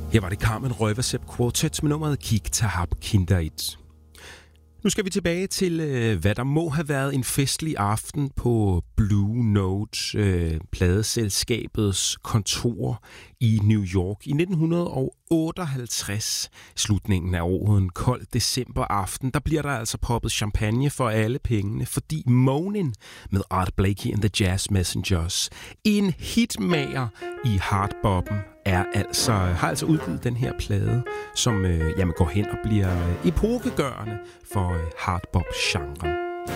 Her var det Carmen Røversepp Quartet med nummeret Kig Tahab Kinderit. Nu skal vi tilbage til, hvad der må have været en festlig aften på Blue Note, pladeselskabets kontor i New York i 1958. Slutningen af året, en kold decemberaften, der bliver der altså poppet champagne for alle pengene, fordi Moanin' med Art Blakey and the Jazz Messengers, en hitmager i hardboppen, har altså udgivet den her plade, som går hen og bliver epokegørende for hardbop-genren.